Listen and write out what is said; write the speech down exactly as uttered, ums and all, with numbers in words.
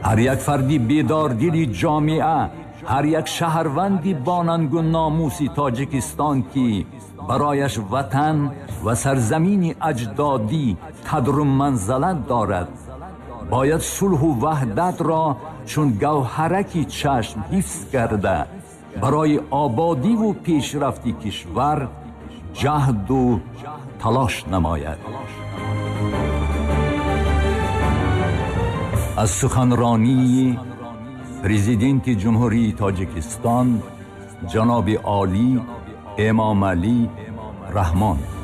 هر یک فردی بیداردلی جامعه، هر یک شهروندی با ننگ و ناموسی تاجیکستان که برایش وطن و سرزمین اجدادی قدر و منزلت دارد، باید صلح و وحدت را چون گوهرکی چشم حفظ کرده برای آبادی و پیشرفتی کشور جهد و تلاش نماید. از سخنرانی پرزیدنت جمهوری تاجیکستان جناب عالی امام علی رحمان.